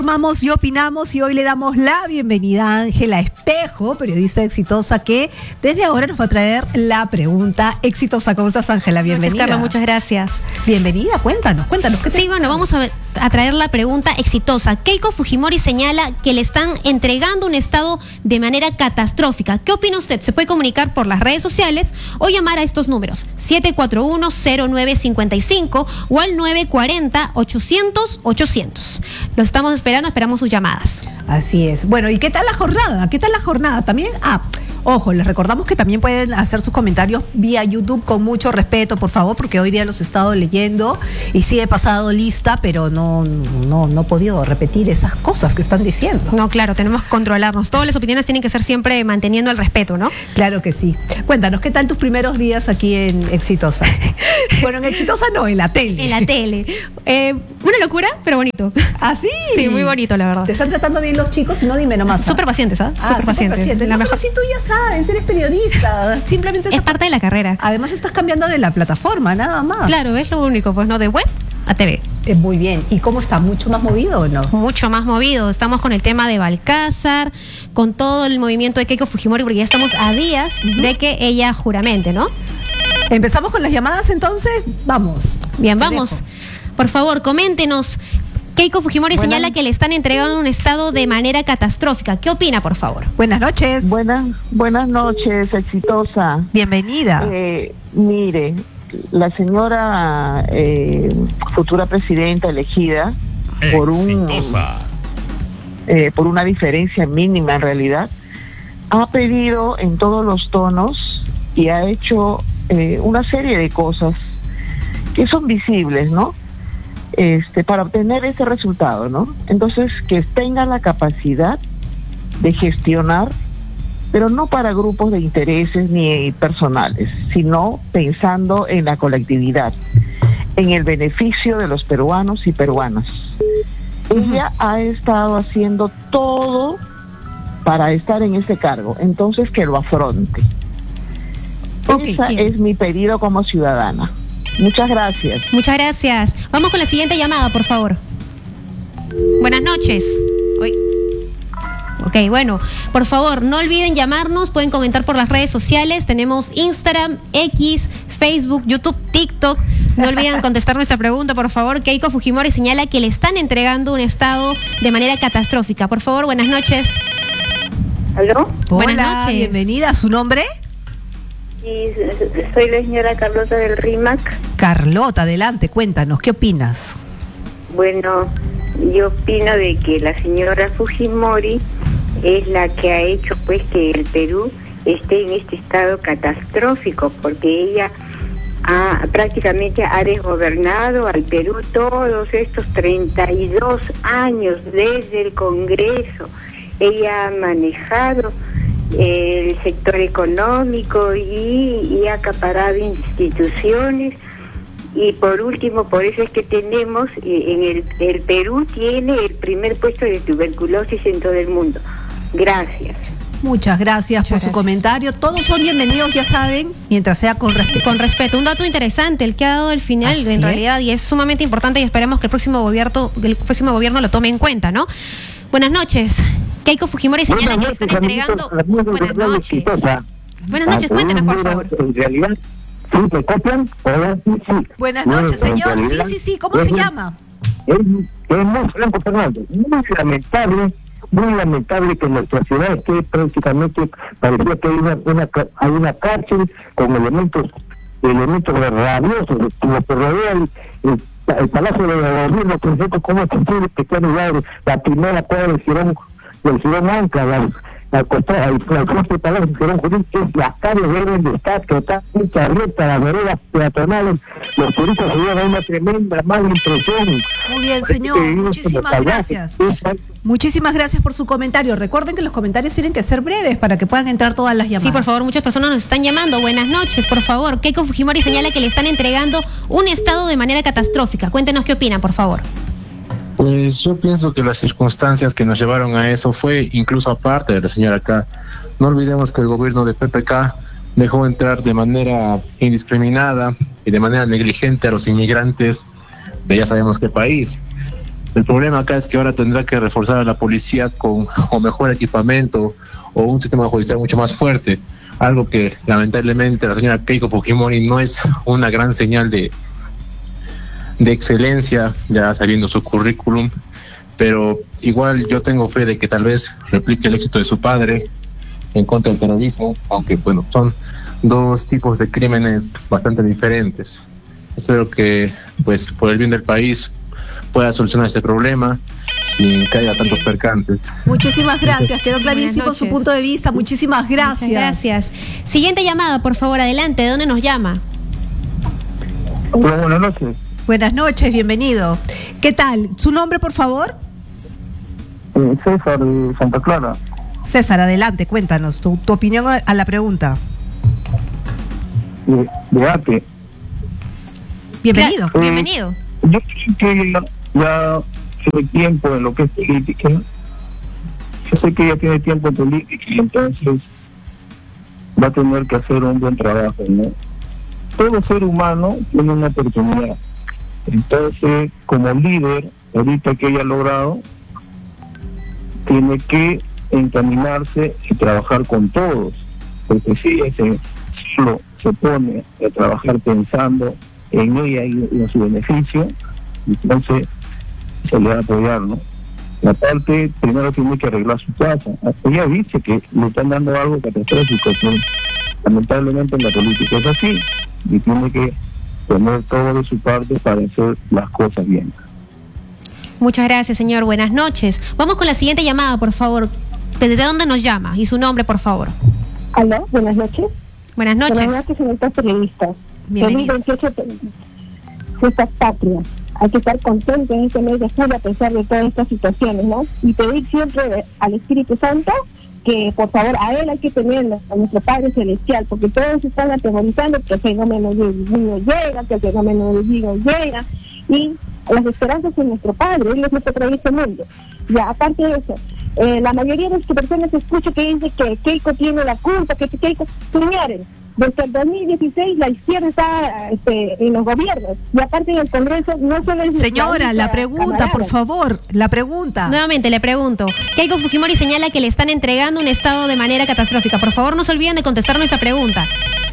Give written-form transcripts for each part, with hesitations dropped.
Informamos y opinamos y hoy le damos la bienvenida a Ángela Espejo, periodista exitosa que desde ahora nos va a traer la pregunta exitosa. ¿Cómo estás, Ángela? Bienvenida. Carlos, muchas gracias. Bienvenida, cuéntanos. Sí, bueno, vamos a traer la pregunta exitosa. Keiko Fujimori señala que le están entregando un estado de manera catastrófica. ¿Qué opina usted? Se puede comunicar por las redes sociales o llamar a estos números 741-0955 o al 940-800-800. Lo estamos esperamos sus llamadas. Así es. Bueno, ¿y qué tal la jornada? También, ojo, les recordamos que también pueden hacer sus comentarios vía YouTube con mucho respeto, por favor, porque hoy día los he estado leyendo y sí he pasado lista, pero no he podido repetir esas cosas que están diciendo. No, claro, tenemos que controlarnos. Todas las opiniones tienen que ser siempre manteniendo el respeto, ¿no? Claro que sí. Cuéntanos, ¿qué tal tus primeros días aquí en Exitosa? Bueno, en Exitosa no, en la tele. En la tele. Una locura, pero bonito. ¿Ah, sí? Sí, muy bonito, la verdad. ¿Te están tratando bien los chicos? Si no, dime nomás. Súper pacientes, ¿ah? Súper pacientes. La mejor. Si tú ya sabes, eres periodista. Simplemente es parte de la carrera. Además estás cambiando de la plataforma, nada más. Claro, es lo único, pues no, de web a TV. Muy bien. ¿Y cómo está? ¿Mucho más movido o no? Mucho más movido. Estamos con el tema de Balcázar, con todo el movimiento de Keiko Fujimori, porque ya estamos a días de que ella juramente, ¿no? ¿Empezamos con las llamadas entonces? Vamos. Bien, vamos. Por favor, coméntenos. Keiko Fujimori señala que le están entregando un estado de manera catastrófica. ¿Qué opina, por favor? Buenas noches. Buenas noches, exitosa. Bienvenida. Mire, la señora futura presidenta elegida por una diferencia mínima en realidad, ha pedido en todos los tonos y ha hecho una serie de cosas que son visibles, ¿no? Para obtener ese resultado, ¿no? Entonces, que tenga la capacidad de gestionar, pero no para grupos de intereses ni personales, sino pensando en la colectividad, en el beneficio de los peruanos y peruanas. Ella ha estado haciendo todo para estar en ese cargo, entonces que lo afronte. Ese es mi pedido como ciudadana. Muchas gracias. Muchas gracias. Vamos con la siguiente llamada, por favor. Buenas noches. Ok, bueno, por favor, no olviden llamarnos, pueden comentar por las redes sociales, tenemos Instagram, X, Facebook, YouTube, TikTok. No olviden contestar nuestra pregunta, por favor. Keiko Fujimori señala que le están entregando un estado de manera catastrófica. Por favor, buenas noches. ¿Aló? Buenas noches. Bienvenida. ¿Su nombre? Sí, soy la señora Carlota del RIMAC. Carlota, adelante, cuéntanos, ¿qué opinas? Bueno, yo opino de que la señora Fujimori es la que ha hecho pues que el Perú esté en este estado catastrófico, porque ella prácticamente ha desgobernado al Perú todos estos 32 años desde el Congreso. Ella ha manejado el sector económico y ha acaparado instituciones, y por último, por eso es que tenemos el Perú tiene el primer puesto de tuberculosis en todo el mundo. Gracias. Muchas gracias por su comentario. Todos son bienvenidos, ya saben, mientras sea con respeto. Con respeto. Un dato interesante, el que ha dado al final, Así en realidad, y es sumamente importante, y esperemos que el próximo gobierno lo tome en cuenta, ¿no? Buenas noches. Keiko Fujimori señala que le están entregando... Buenas noches. Buenas noches, cuéntenos, por favor. En realidad, ¿sí te copian? Buenas noches, señor. Sí. ¿Cómo se llama? Es muy Franco Fernández. Muy lamentable que nuestra ciudad esté prácticamente, parecía que hay una cárcel con elementos rabiosos, como que rodea el Palacio de Gobierno, por ejemplo, cómo es posible que esté anulado la primera cuadra del Girón Ancla, la frente Palacio del Girón Jurín, que es las calles deben de estar totalmente abiertas, las veredas peatonales, los turistas se llevan a una tremenda mala impresión. Muy bien, señor, muchísimas gracias. Muchísimas gracias por su comentario. Recuerden que los comentarios tienen que ser breves para que puedan entrar todas las llamadas. Sí, por favor, muchas personas nos están llamando. Buenas noches, por favor. Keiko Fujimori señala que le están entregando un estado de manera catastrófica. Cuéntenos qué opinan, por favor. Pues yo pienso que las circunstancias que nos llevaron a eso fue incluso aparte de la señora acá. No olvidemos que el gobierno de PPK dejó entrar de manera indiscriminada y de manera negligente a los inmigrantes de ya sabemos qué país. El problema acá es que ahora tendrá que reforzar a la policía con o mejor equipamiento o un sistema judicial mucho más fuerte, algo que lamentablemente la señora Keiko Fujimori no es una gran señal de excelencia, ya sabiendo su currículum, pero igual yo tengo fe de que tal vez replique el éxito de su padre en contra del terrorismo, aunque bueno, son dos tipos de crímenes bastante diferentes. Espero que pues por el bien del país pueda solucionar este problema sin que haya tantos percantes. Muchísimas gracias, quedó clarísimo su punto de vista. Muchísimas gracias. Muchas gracias. Siguiente llamada, por favor, adelante. ¿De dónde nos llama? Hola, buenas noches. Buenas noches, bienvenido. ¿Qué tal? ¿Su nombre, por favor? César de Santa Clara. César, adelante, cuéntanos tu opinión a la pregunta. De ATE. Bienvenido. Bienvenido. Yo creo que ya tiene tiempo en lo que es política. Yo sé que ella tiene tiempo en política y entonces va a tener que hacer un buen trabajo, ¿no? Todo ser humano tiene una oportunidad. Entonces, como líder, ahorita que ella ha logrado, tiene que encaminarse y trabajar con todos, porque si ella solo se pone a trabajar pensando en ella y en su beneficio, entonces se le va a apoyar, ¿no? La parte, primero tiene que arreglar su casa. Ella dice que le están dando algo catastrófico, pero lamentablemente en la política es así, y tiene que poner todo de su parte para hacer las cosas bien. Muchas gracias, señor. Buenas noches. Vamos con la siguiente llamada, por favor. ¿Desde dónde nos llama? Y su nombre, por favor. Aló, buenas noches. Buenas noches. Buenas noches, señoritas periodistas. Bienvenido. 2028, fiestas patrias. Hay que estar contento en este mes de julio a pesar de todas estas situaciones, ¿no? Y pedir siempre al Espíritu Santo que, por favor, a él hay que tenerlo, a nuestro Padre Celestial, porque todos están atemorizando que el fenómeno del niño llega, que el fenómeno del niño llega, y las esperanzas en nuestro Padre, Él es nuestro trae este mundo. Ya, aparte de eso, la mayoría de las personas escucho que dice que Keiko tiene la culpa, que Keiko, señores, desde el 2016 la izquierda está en los gobiernos, y aparte en el Congreso no solo es... Señora, la pregunta, por favor, la pregunta. Nuevamente le pregunto. Keiko Fujimori señala que le están entregando un estado de manera catastrófica. Por favor, no se olviden de contestar nuestra pregunta.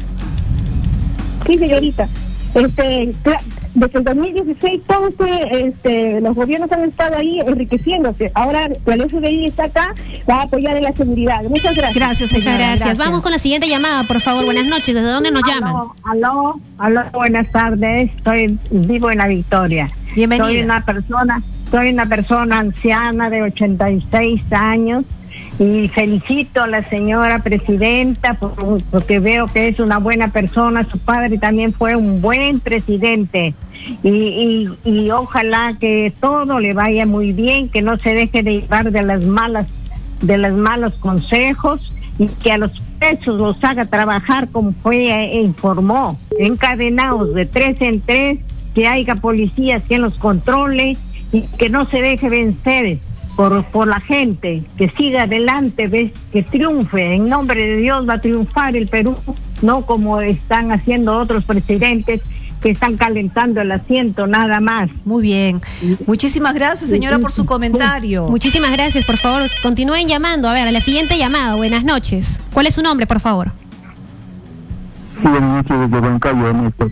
Sí, señorita. Desde el 2016 todos los gobiernos han estado ahí enriqueciéndose. Ahora el FBI está acá, va a apoyar en la seguridad. Muchas gracias. Gracias, señora. Muchas gracias. Vamos con la siguiente llamada, por favor. Buenas noches. ¿Desde dónde nos llaman? Aló, buenas tardes. Vivo en La Victoria. Bienvenida. Soy una persona anciana de 86 años y felicito a la señora presidenta porque veo que es una buena persona. Su padre también fue un buen presidente y ojalá que todo le vaya muy bien, que no se deje de llevar de los malos consejos y que a los presos los haga trabajar como informó, encadenados de 3 en 3, que haya policías que los controle y que no se deje vencer por la gente, que siga adelante, ¿ves? Que triunfe. En nombre de Dios va a triunfar el Perú, no como están haciendo otros presidentes que están calentando el asiento nada más. Muy bien. Muchísimas gracias, señora, por su comentario. Muchísimas gracias. Por favor, continúen llamando. A ver, a la siguiente llamada. Buenas noches. ¿Cuál es su nombre, por favor? Sí, buenas noches desde Huancayo, Néstor.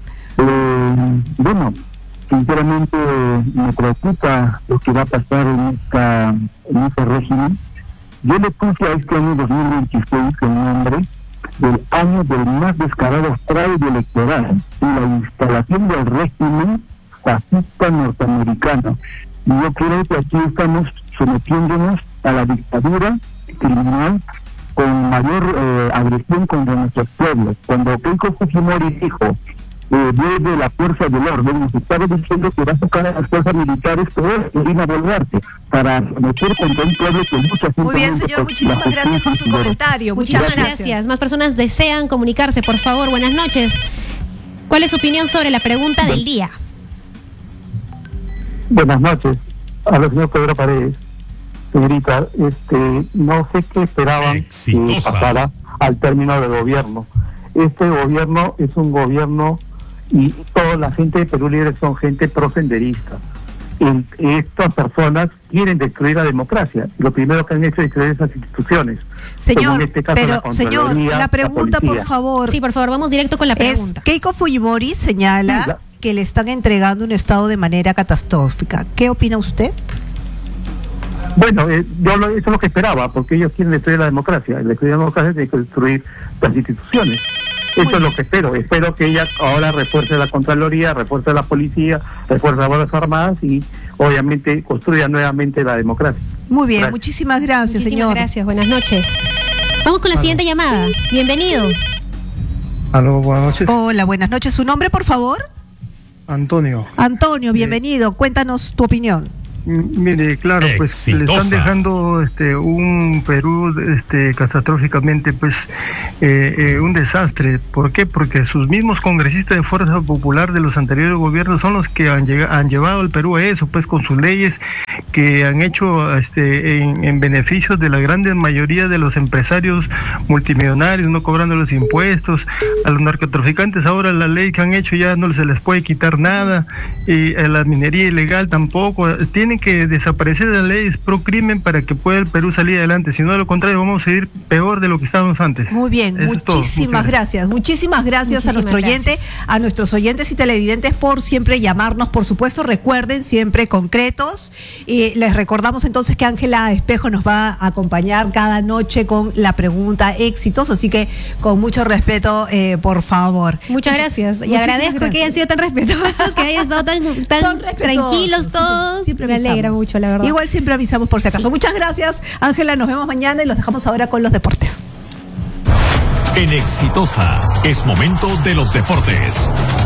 Bueno, sinceramente me preocupa lo que va a pasar en este régimen. Yo le puse a este año 2026 el nombre del año del más descarado fraude electoral y la instalación del régimen fascista norteamericano. Y yo creo que aquí estamos sometiéndonos a la dictadura criminal con mayor agresión contra nuestros pueblos. Cuando Keiko Fujimori dijo de la fuerza del orden, nos estaba diciendo que va a tocar a las fuerzas militares todas Irina Boluarte para meter contra un pueblo que lucha. Muy bien, señor, muchísimas gracias por su comentario. Muchas gracias. Más personas desean comunicarse, por favor. Buenas noches. ¿Cuál es su opinión sobre la pregunta del día? Buenas noches. A la señora Pedro Paredes. Señorita, no sé qué esperaban que pasara al término del gobierno. Este gobierno es un gobierno y toda la gente de Perú Libre son gente prosenderista. estas personas quieren destruir la democracia. Lo primero que han hecho es destruir esas instituciones. Señor, en este caso, pero la señor, Contraloría, la pregunta, policía. por favor. Sí, por favor, vamos directo con la pregunta. Keiko Fujimori señala Sí, que le están entregando un estado de manera catastrófica. ¿Qué opina usted? Bueno, eso es lo que esperaba, porque ellos quieren destruir la democracia. El destruir la democracia tiene que destruir las instituciones. Eso es lo que espero. Espero que ella ahora refuerce la Contraloría, refuerce la policía, refuerce las Fuerzas Armadas y obviamente construya nuevamente la democracia. Muy bien, Gracias. muchísimas gracias, Muchísimas señor. gracias, buenas noches. Vamos con la siguiente llamada. Bienvenido. Aló, buenas noches. Hola, buenas noches. ¿Su nombre, por favor? Antonio. Antonio, bienvenido. Cuéntanos tu opinión. Mire, claro, pues le están dejando un Perú catastróficamente, pues un desastre. ¿Por qué? Porque sus mismos congresistas de Fuerza Popular de los anteriores gobiernos son los que han llevado al Perú a eso, pues con sus leyes que han hecho en beneficio de la gran mayoría de los empresarios multimillonarios, no cobrando los impuestos. A los narcotraficantes ahora la ley que han hecho ya no se les puede quitar nada, y a la minería ilegal tampoco. Tienen que desaparecer las leyes pro crimen para que pueda el Perú salir adelante, si no de lo contrario vamos a ir peor de lo que estábamos antes. Muy bien, Eso es todo. muchísimas gracias. Muchísimas gracias a nuestro oyente, a nuestros oyentes y televidentes por siempre llamarnos. Por supuesto, recuerden, siempre concretos. Y les recordamos entonces que Ángela Espejo nos va a acompañar cada noche con la pregunta éxitos, así que con mucho respeto, por favor. Muchas gracias. Y agradezco que hayan sido tan respetuosos, que hayan estado tan tranquilos todos. Siempre me alegra avisamos. mucho, la verdad. Igual siempre avisamos por si acaso. Muchas gracias, Ángela. Nos vemos mañana y los dejamos ahora con los deportes. En Exitosa es momento de los deportes.